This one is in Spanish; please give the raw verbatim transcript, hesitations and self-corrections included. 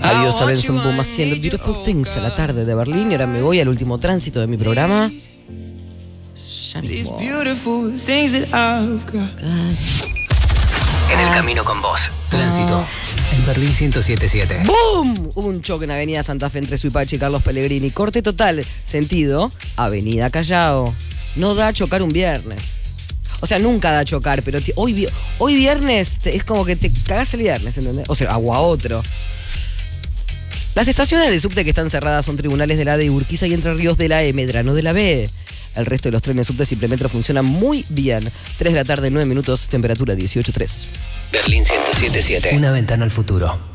Adiós a Benson Boom haciendo Beautiful Things a la tarde de Berlín. Y ahora me voy al último tránsito de mi programa. Ya mismo. En el camino con vos. Tránsito. En Berlín ciento siete punto siete. ¡Bum! Hubo un choque en Avenida Santa Fe entre Suipachi y Carlos Pellegrini. Corte total. Sentido, Avenida Callao. No da a chocar un viernes. O sea, nunca da a chocar, pero t- hoy, hoy viernes te, es como que te cagás el viernes, ¿entendés? O sea, o a otro. Las estaciones de subte que están cerradas son Tribunales de la A de Urquiza y Entre Ríos de la E, Medrano de la B. El resto de los trenes, subtes y premetro funcionan muy bien. tres de la tarde, nueve minutos, temperatura dieciocho punto tres. Berlín ciento siete punto siete. Una ventana al futuro.